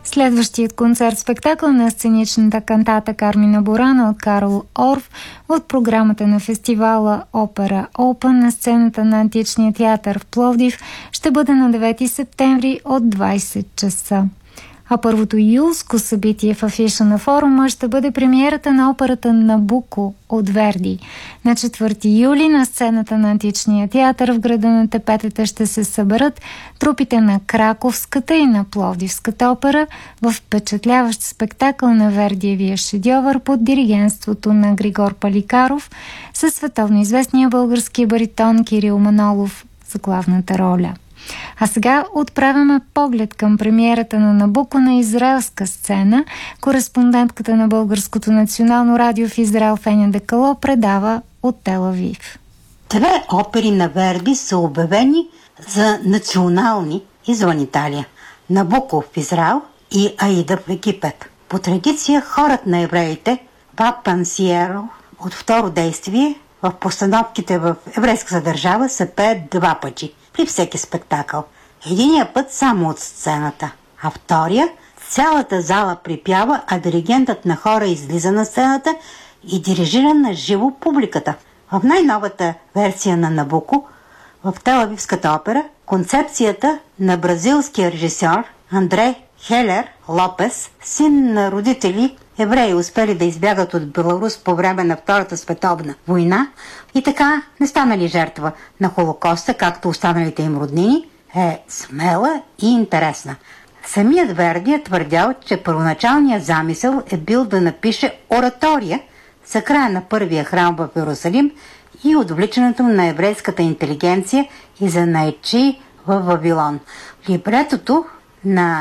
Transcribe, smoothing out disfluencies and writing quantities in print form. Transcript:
Следващият концерт-спектакъл на сценичната кантата Кармина Бурана от Карл Орф от програмата на фестивала Опера Open на сцената на Античния театър в Пловдив ще бъде на 9 септември от 20 часа. А първото юлско събитие в афиша на форума ще бъде премиерата на операта Набуко от Верди. На 4 юли на сцената на Античния театър в града на Тепетата ще се съберат трупите на Краковската и на Пловдивската опера в впечатляващ спектакъл на Вердиевия шедьовър под диригентството на Григор Паликаров със световно известния български баритон Кирил Манолов за главната роля. А сега отправяме поглед към премиерата на Набуко на израелска сцена. Кореспондентката на Българското национално радио в Израел Феня Декало предава от Тел Авив. Две опери на Верди са обявени за национални извън Италия. Набуко в Израел и Аида в Египет. По традиция хорът на евреите Ва Пансиеро от второ действие в постановките в еврейската държава се пеят два пъти при всеки спектакъл. Единия път само от сцената, а втория цялата зала припява, а диригентът на хора излиза на сцената и дирижира на живо публиката. В най-новата версия на Набуко в Телавивската опера концепцията на бразилския режисьор Андре Хелер Лопес, син на родители евреи, успели да избягат от Беларус по време на Втората световна война и така не станали жертва на Холокоста, както останалите им роднини, е смела и интересна. Самият Верди е твърдял, че първоначалният замисъл е бил да напише оратория за края на първия храм в Иерусалим и отвличането на еврейската интелигенция и за наечи в Вавилон. Либретото на